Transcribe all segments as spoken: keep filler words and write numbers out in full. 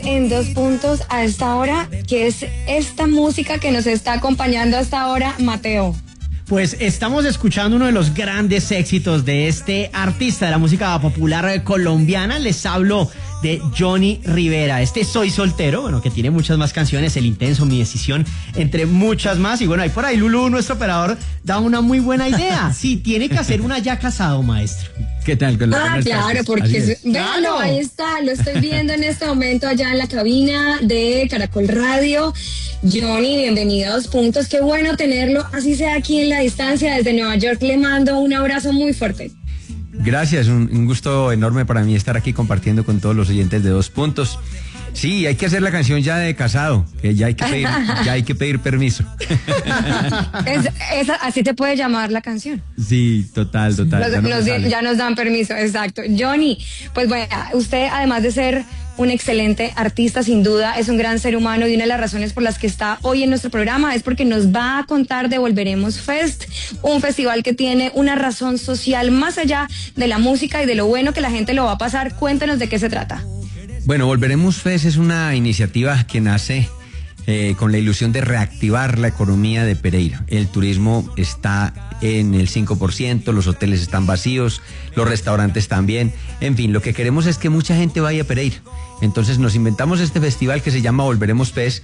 en Dos Puntos a esta hora, que es esta música que nos está acompañando hasta ahora, Mateo? Pues estamos escuchando uno de los grandes éxitos de este artista de la música popular colombiana. Les hablo de Johnny Rivera. Este Soy Soltero, bueno, que tiene muchas más canciones, El Intenso, Mi Decisión, entre muchas más. Y bueno, ahí por ahí Lulú, nuestro operador, da una muy buena idea. Sí, tiene que hacer una ya casado, maestro. ¿Qué tal? Con la ah, claro, porque es, véanlo, claro. Ahí está, lo estoy viendo en este momento allá en la cabina de Caracol Radio. Johnny, bienvenido a Dos Puntos, qué bueno tenerlo, así sea aquí en la distancia desde Nueva York. Le mando un abrazo muy fuerte. Gracias, un, un gusto enorme para mí estar aquí compartiendo con todos los oyentes de Dos Puntos. Sí, hay que hacer la canción ya de casado, que ya hay que pedir, ya hay que pedir permiso. Es, es, así te puede llamar la canción. Sí, total, total. Nos, ya, no nos, ya nos dan permiso, exacto. Johnny, pues bueno, usted además de ser un excelente artista, sin duda, es un gran ser humano, y una de las razones por las que está hoy en nuestro programa es porque nos va a contar de Volveremos Fest, un festival que tiene una razón social más allá de la música y de lo bueno que la gente lo va a pasar. Cuéntenos de qué se trata. Bueno, Volveremos Fest es una iniciativa que nace eh, con la ilusión de reactivar la economía de Pereira. El turismo está en el cinco por ciento, los hoteles están vacíos, los restaurantes también. En fin, lo que queremos es que mucha gente vaya a Pereira. Entonces nos inventamos este festival que se llama Volveremos Fest,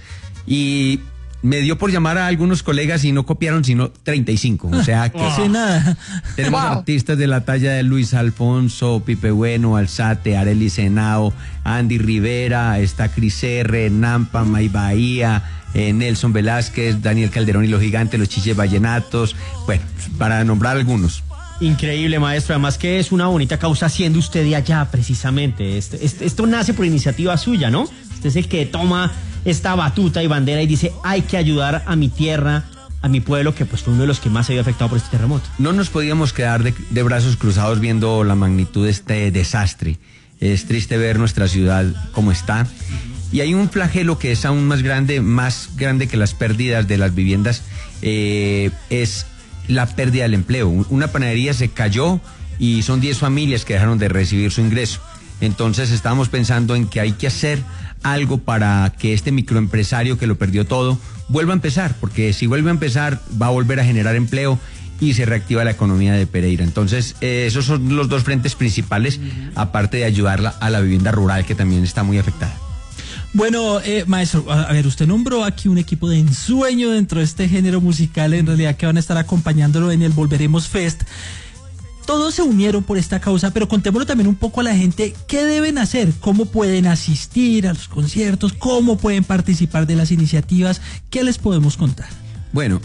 y me dio por llamar a algunos colegas y no copiaron sino treinta y cinco. O sea que wow. nada. Tenemos wow. artistas de la talla de Luis Alfonso, Pipe Bueno, Alzate, Arely Senao, Andy Rivera, está Cris R, Nampa, May Bahía, eh, Nelson Velázquez, Daniel Calderón y los Gigantes, los Chiches Vallenatos, bueno, para nombrar algunos. Increíble, maestro, además que es una bonita causa siendo usted de allá precisamente. Esto, esto, esto nace por iniciativa suya, ¿no? Usted es el que toma esta batuta y bandera y dice, hay que ayudar a mi tierra, a mi pueblo, que pues fue uno de los que más se vio afectado por este terremoto. No nos podíamos quedar de, de brazos cruzados viendo la magnitud de este desastre. Es triste ver nuestra ciudad como está. Y hay un flagelo que es aún más grande, más grande que las pérdidas de las viviendas, eh, es la pérdida del empleo. Una panadería se cayó y son diez familias que dejaron de recibir su ingreso. Entonces estábamos pensando en que hay que hacer algo para que este microempresario que lo perdió todo vuelva a empezar, porque si vuelve a empezar va a volver a generar empleo y se reactiva la economía de Pereira. Entonces eh, esos son los dos frentes principales, uh-huh. aparte de ayudarla a la vivienda rural, que también está muy afectada. Bueno, eh, maestro, a ver, usted nombró aquí un equipo de ensueño dentro de este género musical, en realidad, que van a estar acompañándolo en el Volveremos Fest. Todos se unieron por esta causa, pero contémoslo también un poco a la gente. ¿Qué deben hacer? ¿Cómo pueden asistir a los conciertos? ¿Cómo pueden participar de las iniciativas? ¿Qué les podemos contar? Bueno,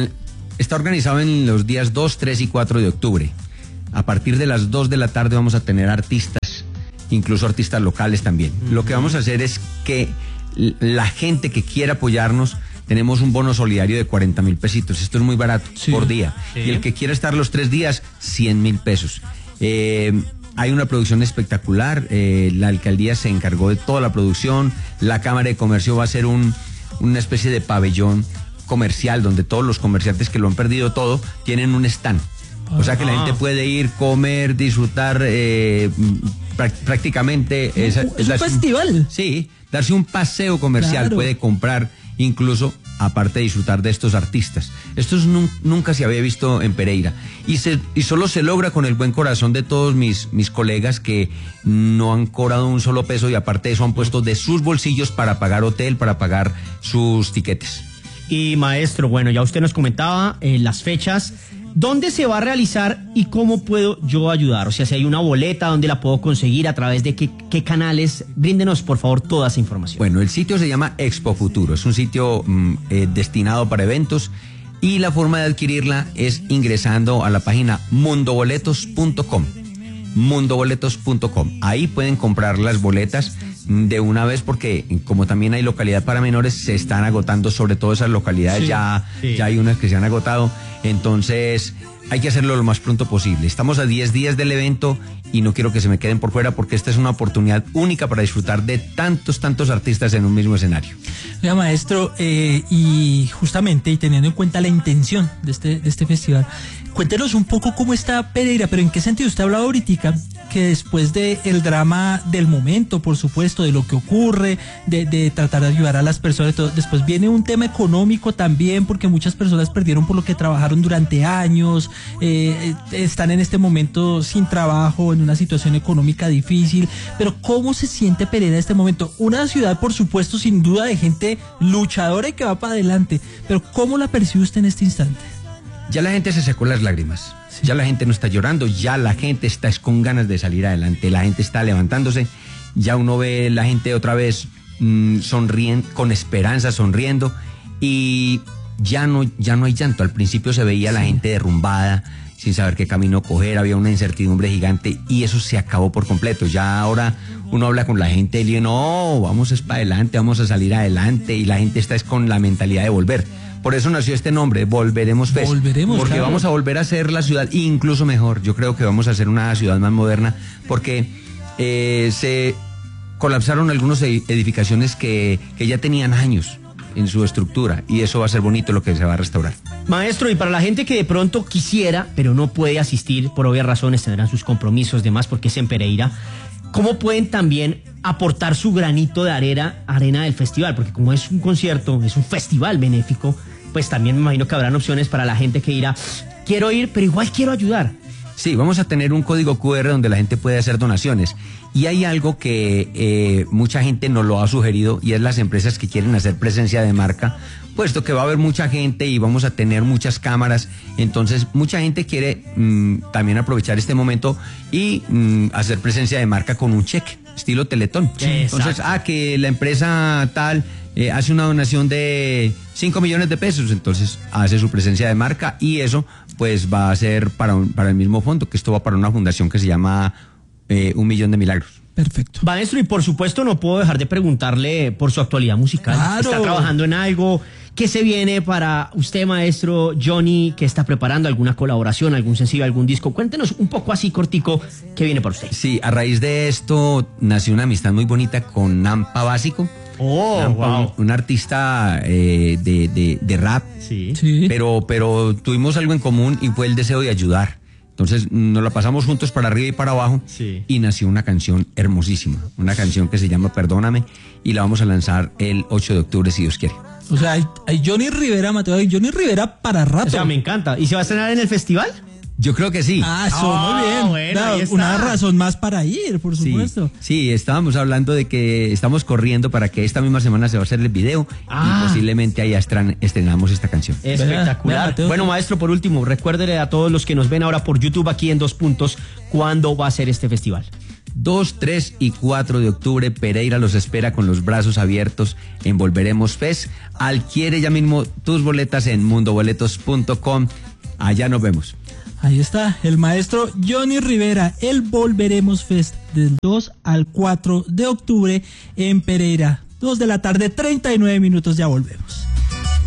está organizado en los días dos, tres y cuatro de octubre. A partir de las dos de la tarde vamos a tener artistas, incluso artistas locales también. Uh-huh. Lo que vamos a hacer es que la gente que quiera apoyarnos, tenemos un bono solidario de cuarenta mil pesitos. Esto es muy barato, sí, por día. Sí. Y el que quiera estar los tres días, cien mil pesos. Eh, hay una producción espectacular. Eh, la alcaldía se encargó de toda la producción. La Cámara de Comercio va a ser un, una especie de pabellón comercial donde todos los comerciantes que lo han perdido todo tienen un stand. O sea que la gente puede ir, comer, disfrutar eh, prácticamente. ¿Es, esa, es un festival? Sí, darse un paseo comercial, claro. Puede comprar, incluso aparte de disfrutar de estos artistas. Esto es, nunca se había visto en Pereira y, se, y solo se logra con el buen corazón de todos mis, mis colegas, que no han cobrado un solo peso y aparte de eso han puesto de sus bolsillos para pagar hotel, para pagar sus tiquetes. Y maestro, bueno, ya usted nos comentaba eh, las fechas. ¿Dónde se va a realizar y cómo puedo yo ayudar? O sea, si hay una boleta, ¿dónde la puedo conseguir? ¿A través de qué, qué canales? Bríndenos, por favor, toda esa información. Bueno, el sitio se llama Expo Futuro. Es un sitio mm, eh, destinado para eventos, y la forma de adquirirla es ingresando a la página mundo boletos punto com. mundo boletos punto com. Ahí pueden comprar las boletas de una vez, porque como también hay localidad para menores, se están agotando, sobre todo esas localidades, sí, ya, sí. ya hay unas que se han agotado. Entonces hay que hacerlo lo más pronto posible. Estamos a diez días del evento y no quiero que se me queden por fuera, porque esta es una oportunidad única para disfrutar de tantos, tantos artistas en un mismo escenario. Oiga, maestro, eh, y justamente, y teniendo en cuenta la intención de este, de este festival, cuéntenos un poco cómo está Pereira, pero en qué sentido. Usted hablaba ahorita que después de el drama del momento, por supuesto, de lo que ocurre, de, de tratar de ayudar a las personas, todo, después viene un tema económico también, porque muchas personas perdieron por lo que trabajaron durante años, eh, están en este momento sin trabajo, en una situación económica difícil. Pero ¿cómo se siente Pereira en este momento? Una ciudad, por supuesto, sin duda, de gente luchadora y que va para adelante, pero ¿cómo la percibe usted en este instante? Ya la gente se secó las lágrimas, sí. Ya la gente no está llorando, ya la gente está es con ganas de salir adelante, la gente está levantándose, ya uno ve la gente otra vez mmm, sonriendo, con esperanza, sonriendo, y ya no, ya no hay llanto. Al principio se veía sí. la gente derrumbada, sin saber qué camino coger, había una incertidumbre gigante, y eso se acabó por completo. Ya ahora uno habla con la gente y le dice, no, vamos es para adelante, vamos a salir adelante, y la gente está es con la mentalidad de volver. Por eso nació este nombre, Volveremos Fest. Volveremos, porque claro. vamos a volver a ser la ciudad incluso mejor. Yo creo que vamos a ser una ciudad más moderna, porque eh, se colapsaron algunas edificaciones que, que ya tenían años en su estructura, y eso va a ser bonito lo que se va a restaurar. Maestro, y para la gente que de pronto quisiera, pero no puede asistir, por obvias razones, tendrán sus compromisos, demás, porque es en Pereira, ¿cómo pueden también aportar su granito de arena, arena del festival? Porque como es un concierto, es un festival benéfico, pues también me imagino que habrán opciones para la gente que dirá, quiero ir, pero igual quiero ayudar. Sí, vamos a tener un código cu erre donde la gente puede hacer donaciones. Y hay algo que eh, mucha gente nos lo ha sugerido, y es las empresas que quieren hacer presencia de marca, puesto que va a haber mucha gente y vamos a tener muchas cámaras. Entonces mucha gente quiere mmm, también aprovechar este momento y mmm, hacer presencia de marca con un cheque, estilo Teletón. Sí, entonces, ah, que la empresa tal eh, hace una donación de cinco millones de pesos, entonces hace su presencia de marca, y eso pues va a ser para, un, para el mismo fondo, que esto va para una fundación que se llama eh, Un Millón de Milagros. Perfecto. Maestro, y por supuesto no puedo dejar de preguntarle por su actualidad musical. Claro. ¿Está trabajando en algo? ¿Qué se viene para usted, maestro Johnny? ¿Qué está preparando? ¿Alguna colaboración, algún sencillo, algún disco? Cuéntenos un poco así cortico, ¿qué viene para usted? Sí, a raíz de esto nació una amistad muy bonita con Nampa Básico. Oh, Nampa, wow. un, un artista eh, de, de, de rap, Sí. Sí. pero, pero tuvimos algo en común, y fue el deseo de ayudar. Entonces nos la pasamos juntos para arriba y para abajo, Sí. y nació una canción hermosísima, una canción que se llama Perdóname, y la vamos a lanzar el ocho de octubre, si Dios quiere. O sea, hay, hay Johnny Rivera, Mateo, hay Johnny Rivera para rato. O sea, me encanta. ¿Y se va a estrenar en el festival? Yo creo que sí. Ah, eso, Ah, muy bien. bueno, Claro, ahí está. una razón más para ir, por Sí, supuesto. sí, estábamos hablando de que estamos corriendo para que esta misma semana se va a hacer el video, Ah. y posiblemente ahí estren- estrenamos esta canción. Espectacular. Vea, vea, Mateo. Bueno, maestro, por último, recuérdele a todos los que nos ven ahora por YouTube aquí en Dos Puntos, ¿cuándo va a ser este festival? dos, tres y cuatro de octubre, Pereira los espera con los brazos abiertos en Volveremos Fest. Adquiere ya mismo tus boletas en mundo boletos punto com. Allá nos vemos. Ahí está, el maestro Johnny Rivera, el Volveremos Fest del dos al cuatro de octubre en Pereira. dos de la tarde, treinta y nueve minutos, ya volvemos.